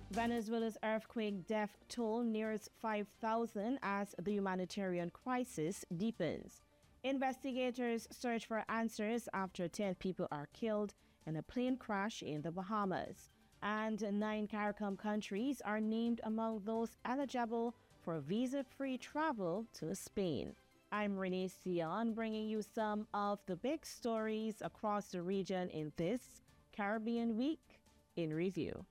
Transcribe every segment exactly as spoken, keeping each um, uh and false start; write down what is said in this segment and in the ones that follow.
Venezuela's earthquake death toll nears five thousand as the humanitarian crisis deepens. Investigators search for answers after ten people are killed in a plane crash in the Bahamas. And nine CARICOM countries are named among those eligible for visa-free travel to Spain. I'm Renee Sion, bringing you some of the big stories across the region in this Caribbean Week in Review.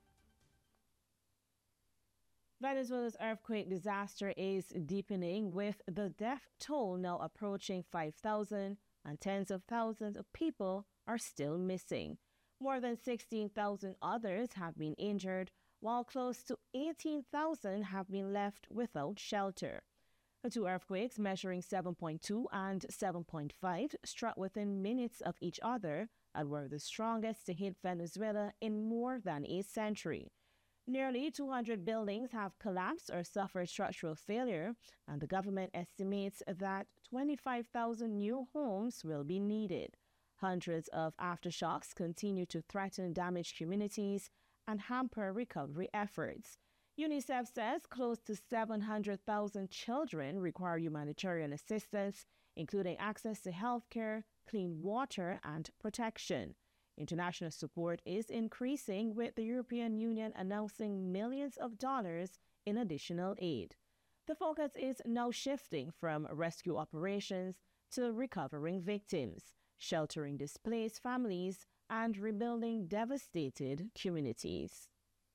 Venezuela's earthquake disaster is deepening, with the death toll now approaching five thousand, and tens of thousands of people are still missing. More than sixteen thousand others have been injured, while close to eighteen thousand have been left without shelter. The two earthquakes, measuring seven point two and seven point five, struck within minutes of each other and were the strongest to hit Venezuela in more than a century. Nearly two hundred buildings have collapsed or suffered structural failure, and the government estimates that twenty-five thousand new homes will be needed. Hundreds of aftershocks continue to threaten damaged communities and hamper recovery efforts. UNICEF says close to seven hundred thousand children require humanitarian assistance, including access to health care, clean water, and protection. International support is increasing, with the European Union announcing millions of dollars in additional aid. The focus is now shifting from rescue operations to recovering victims, sheltering displaced families, and rebuilding devastated communities.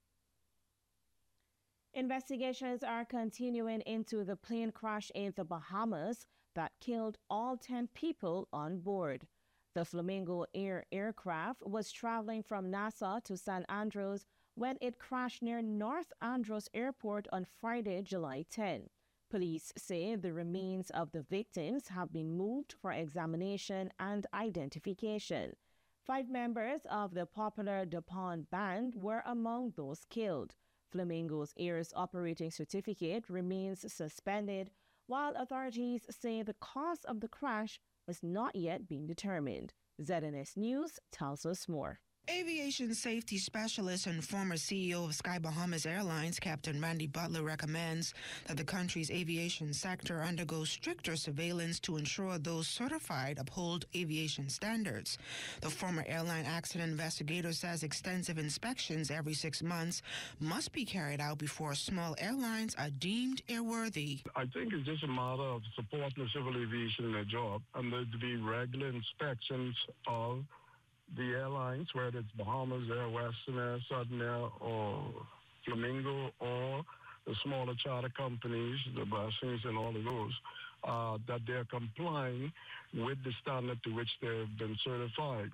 Investigations are continuing into the plane crash in the Bahamas that killed all ten people on board. The Flamingo Air aircraft was traveling from Nassau to San Andros when it crashed near North Andros Airport on Friday, July tenth. Police say the remains of the victims have been moved for examination and identification. Five members of the popular DuPont band were among those killed. Flamingo's Air's operating certificate remains suspended, while authorities say the cause of the crash has not yet been determined. Z N S News tells us more. Aviation safety specialist and former C E O of Sky Bahamas Airlines, Captain Randy Butler, recommends that the country's aviation sector undergo stricter surveillance to ensure those certified uphold aviation standards. The former airline accident investigator says extensive inspections every six months must be carried out before small airlines are deemed airworthy. I think it's just a matter of supporting the civil aviation in their job, and there to be regular inspections of the airlines, whether it's Bahamas Air, Western Air, Southern Air, or Flamingo, or the smaller charter companies, the Blessings and all of those, uh, that they're complying with the standard to which they've been certified.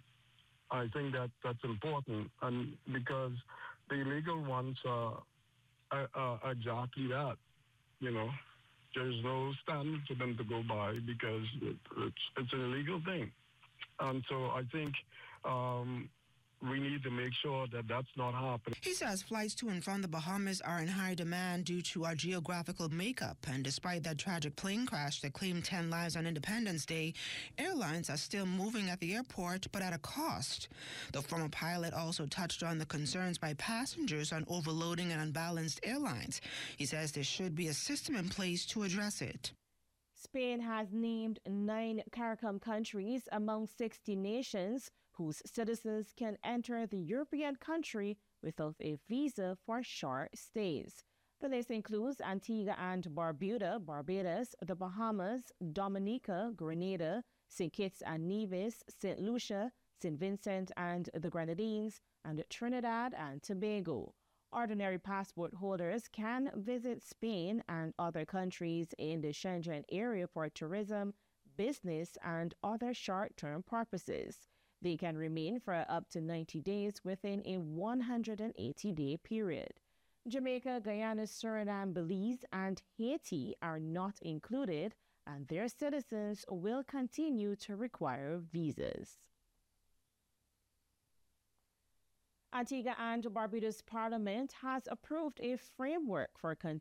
I think that that's important, and because the illegal ones are, are, are exactly that, you know. There's no standard for them to go by because it, it's, it's an illegal thing. And so I think um, we need to make sure that that's not happening. He says flights to and from the Bahamas are in high demand due to our geographical makeup. And despite that tragic plane crash that claimed ten lives on Independence Day, airlines are still moving at the airport, but at a cost. The former pilot also touched on the concerns by passengers on overloading and unbalanced airlines. He says there should be a system in place to address it. Spain has named nine CARICOM countries among sixty nations whose citizens can enter the European country without a visa for short stays. The list includes Antigua and Barbuda, Barbados, the Bahamas, Dominica, Grenada, Saint Kitts and Nevis, Saint Lucia, Saint Vincent and the Grenadines, and Trinidad and Tobago. Ordinary passport holders can visit Spain and other countries in the Schengen area for tourism, business, and other short-term purposes. They can remain for up to ninety days within a one hundred eighty day period. Jamaica, Guyana, Suriname, Belize, and Haiti are not included, and their citizens will continue to require visas. Antigua and Barbuda's parliament has approved a framework for continuing